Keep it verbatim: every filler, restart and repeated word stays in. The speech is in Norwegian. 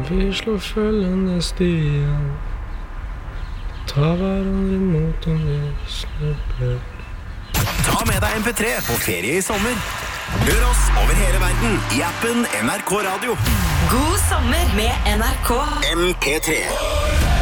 Vi slår følgende stien. Ta hverandre imot om vi snubler. Ta med deg M P tre på ferie i sommer. Hør oss over hele verden i appen N R K Radio. God sommer med N R K M P tre.